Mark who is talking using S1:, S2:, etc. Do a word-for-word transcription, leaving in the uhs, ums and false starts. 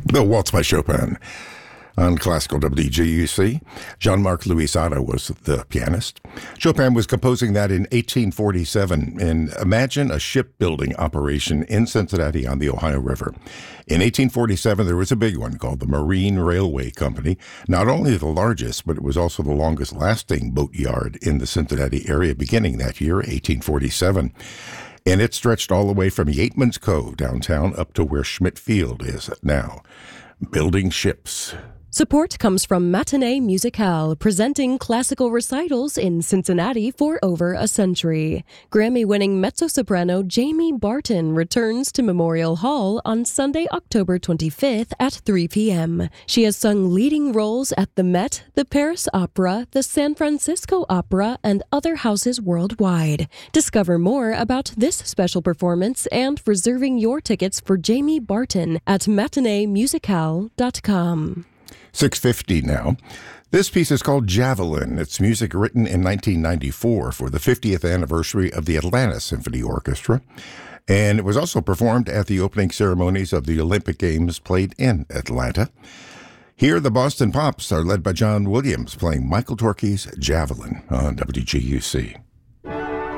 S1: The Waltz by Chopin on classical W G U C. Jean-Marc Louisada was the pianist. Chopin was composing that in eighteen forty-seven. And imagine a shipbuilding operation in Cincinnati on the Ohio River. In eighteen forty-seven, there was a big one called the Marine Railway Company. Not only the largest, but it was also the longest-lasting boat yard in the Cincinnati area beginning that year, eighteen forty-seven. And it stretched all the way from Yateman's Cove downtown up to where Schmidt Field is now. Building ships.
S2: Support comes from Matinee Musicale, presenting classical recitals in Cincinnati for over a century. Grammy-winning mezzo-soprano Jamie Barton returns to Memorial Hall on Sunday, October twenty-fifth at three p.m. She has sung leading roles at the Met, the Paris Opera, the San Francisco Opera, and other houses worldwide. Discover more about this special performance and reserving your tickets for Jamie Barton at matinee musicale dot com.
S1: six fifty now. This piece is called Javelin. It's music written in nineteen ninety-four for the fiftieth anniversary of the Atlanta Symphony Orchestra. And it was also performed at the opening ceremonies of the Olympic Games played in Atlanta. Here, the Boston Pops are led by John Williams playing Michael Torke's Javelin on W G U C.